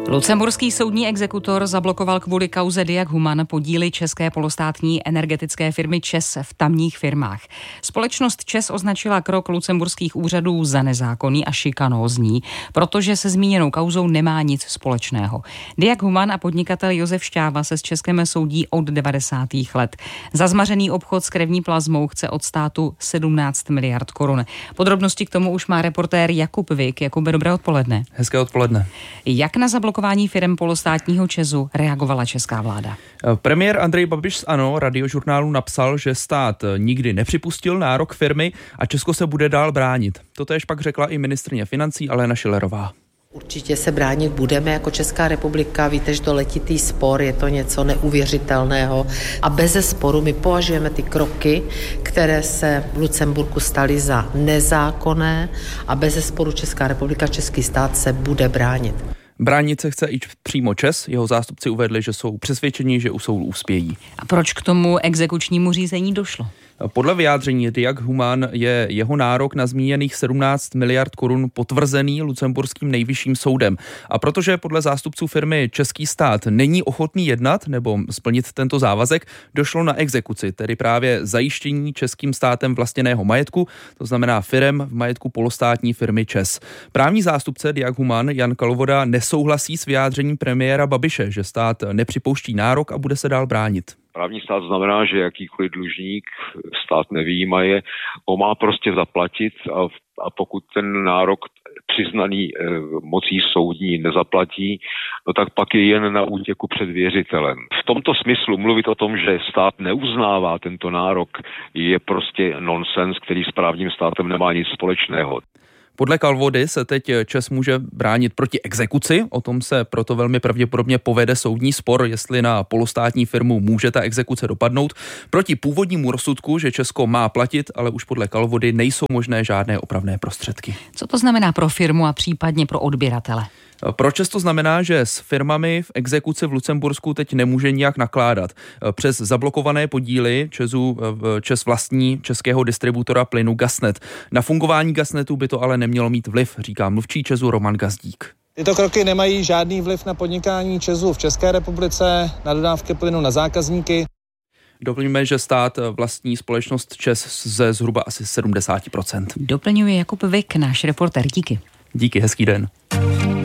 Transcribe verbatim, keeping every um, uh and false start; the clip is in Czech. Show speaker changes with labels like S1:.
S1: Lucemburský soudní exekutor zablokoval kvůli kauze Diag Human podíly české polostátní energetické firmy ČEZ v tamních firmách. Společnost ČEZ označila krok lucemburských úřadů za nezákonný a šikanózní, protože se zmíněnou kauzou nemá nic společného. Diag Human a podnikatel Josef Šťáva se s Českem soudí od devadesátých let. Za zmařený obchod s krevní plazmou chce od státu sedmnáct miliard korun. Podrobnosti k tomu už má reportér Jakub Vik. Jakube, dobré odpoledne.
S2: Hezké odpoledne.
S1: Jak na zablokování firem polostátního ČEZu reagovala česká vláda?
S2: Premiér Andrej Babiš z ANO Radiožurnálu napsal, že stát nikdy nepřipustil nárok firmy a Česko se bude dál bránit. Totéž pak řekla i ministryně financí Alena Schillerová.
S3: Určitě se bránit budeme jako Česká republika, víte, že to letitý spor, je to něco neuvěřitelného a beze sporu my považujeme ty kroky, které se v Lucemburku staly za nezákonné a beze sporu Česká republika, český stát se bude bránit.
S2: Bránit se chce i přímo ČEZ, jeho zástupci uvedli, že jsou přesvědčeni, že u soudu uspějí.
S1: A proč k tomu exekučnímu řízení došlo?
S2: Podle vyjádření Diag Human je jeho nárok na zmíněných sedmnáct miliard korun potvrzený lucemburským nejvyšším soudem. A protože podle zástupců firmy český stát není ochotný jednat nebo splnit tento závazek, došlo na exekuci, tedy právě zajištění českým státem vlastněného majetku, to znamená firem v majetku polostátní firmy ČEZ. Právní zástupce Diag Human Jan Kalvoda nesouhlasí s vyjádřením premiéra Babiše, že stát nepřipouští nárok a bude se dál bránit.
S4: Právní stát znamená, že jakýkoliv dlužník, stát nevyjímaje, ho má prostě zaplatit a, a pokud ten nárok přiznaný e, mocí soudní nezaplatí, no tak pak je jen na útěku před věřitelem. V tomto smyslu mluvit o tom, že stát neuznává tento nárok, je prostě nonsens, který s právním státem nemá nic společného.
S2: Podle Kalvody se teď ČEZ může bránit proti exekuci, o tom se proto velmi pravděpodobně povede soudní spor, jestli na polostátní firmu může ta exekuce dopadnout. Proti původnímu rozsudku, že Česko má platit, ale už podle Kalvody nejsou možné žádné opravné prostředky.
S1: Co to znamená pro firmu a případně pro odběratele?
S2: Pro ČEZ to znamená, že s firmami v exekuci v Lucembursku teď nemůže nijak nakládat. Přes zablokované podíly ČEZu ČEZ vlastní českého distributora plynu Gasnet. Na fungování Gasnetu by to ale nemělo mít vliv, říká mluvčí ČEZu Roman Gazdík.
S5: Tyto kroky nemají žádný vliv na podnikání ČEZu v České republice, na dodávky plynu na zákazníky.
S2: Doplňujeme, že stát vlastní společnost ČEZ ze zhruba asi sedmdesát procent.
S1: Doplňuje Jakub Vik, náš reportér. Díky.
S2: Díky, hezký den.